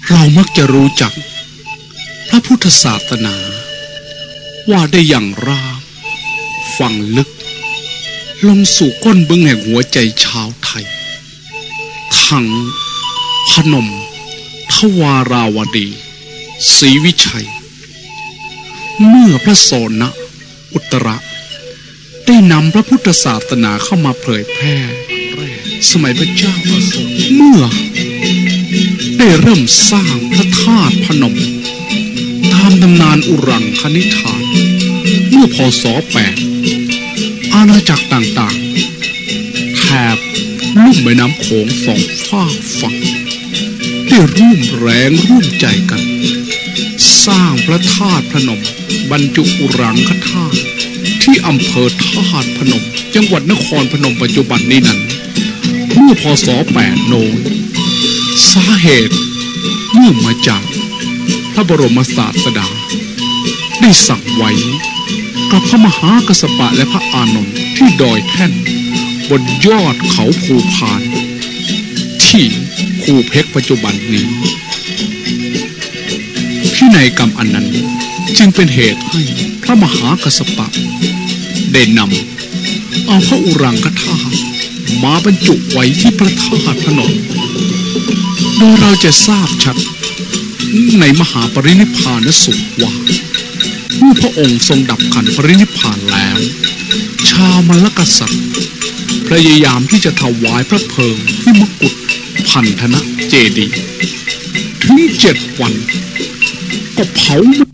เรามักจะรู้จักพระพุทธศาสนาว่าได้อย่างราบฝังลึกลงสู่ก้นบึ้งแห่งหัวใจชาวไทยทั้งพนมทวาราวดีศรีวิชัยเมื่อพระโสนอุตระได้นำพระพุทธศาสนาเข้ามาเผยแพร่สมัยพระเจ้าอโศกเมื่อได้เริ่มสร้างพระธาตุพนมตามตำนานอุรังคณิธานเมื่อพ.ศ. 8อาณาจักรต่างๆแถบลุ่มแม่น้ำโขงสองฝากฝั่งได้ร่วมแรงร่วมใจกันสร้างพระธาตุพนมบรรจุอุรังคธาตุที่อำเภอธาตุพนมจังหวัดนครพนมปัจจุบันนี้นั้นเมื่อพ.ศ. 8โน้นสาเหตุเนื่องมาจากพระบรมศาสดาได้สั่งไว้กับพระมหากัสสปะและพระอานนท์ที่ดอยแท่นบนยอดเขาภูพานที่ภูเพกปัจจุบันนี้พินัยกรรมอันนั้นจึงเป็นเหตุให้พระมหากัสสปะได้นำเอาพระอุรังคธาตุมาบรรจุไว้ที่พระธาตุพนมโดยเราจะทราบชัดในมหาปรินิพพานสูตรว่าเมื่อพระองค์ทรงดับขันธ์ปรินิพพานแล้วชาวมลกษัตริย์พยายามที่จะถวายพระเพลิงที่มกุฏพันธนะเจดีย์ถึง7 วันก็เผา